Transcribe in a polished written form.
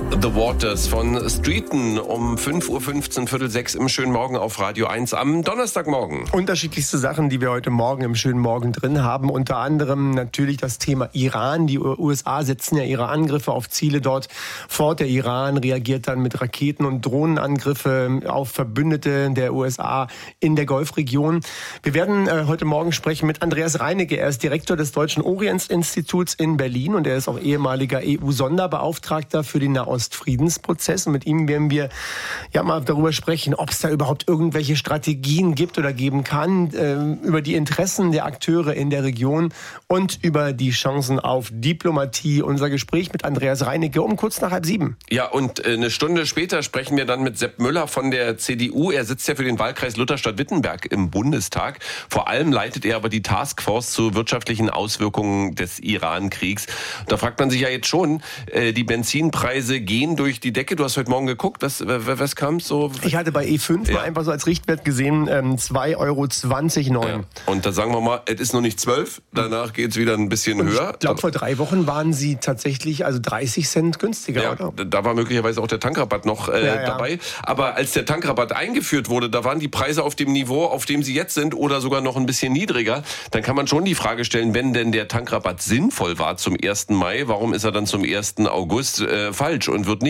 The Waters von Streeton um 5.15 Uhr, 5:45 im schönen Morgen auf Radio 1 am Donnerstagmorgen. Unterschiedlichste Sachen, die wir heute Morgen im schönen Morgen drin haben. Unter anderem natürlich das Thema Iran. Die USA setzen ja ihre Angriffe auf Ziele dort fort. Der Iran reagiert dann mit Raketen- und Drohnenangriffe auf Verbündete der USA in der Golfregion. Wir werden heute Morgen sprechen mit Andreas Reinecke. Er ist Direktor des Deutschen Orientsinstituts in Berlin und er ist auch ehemaliger EU-Sonderbeauftragter für den Nahostfriedensprozess. Und mit ihm werden wir ja mal darüber sprechen, ob es da überhaupt irgendwelche Strategien gibt oder geben kann, über die Interessen der Akteure in der Region und über die Chancen auf Diplomatie. Unser Gespräch mit Andreas Reinecke um kurz nach 6:30. Ja, und eine Stunde später sprechen wir dann mit Sepp Müller von der CDU. Er sitzt ja für den Wahlkreis Lutherstadt-Wittenberg im Bundestag. Vor allem leitet er aber die Taskforce zu wirtschaftlichen Auswirkungen des Iran-Kriegs. Da fragt man sich ja jetzt schon, die Benzinpreise gehen durch die Decke. Du hast heute Morgen geguckt, was kam so? Ich hatte bei E5 mal einfach so als Richtwert gesehen, 2,20 € Ja. Und da sagen wir mal, es ist noch nicht 12, danach geht es wieder ein bisschen höher. Ich glaube, vor 3 Wochen waren sie tatsächlich 30 Cent günstiger, ja, oder? Da war möglicherweise auch der Tankrabatt noch dabei. Aber als der Tankrabatt eingeführt wurde, da waren die Preise auf dem Niveau, auf dem sie jetzt sind oder sogar noch ein bisschen niedriger. Dann kann man schon die Frage stellen, wenn denn der Tankrabatt sinnvoll war zum 1. Mai, warum ist er dann zum 1. August falsch und wird nicht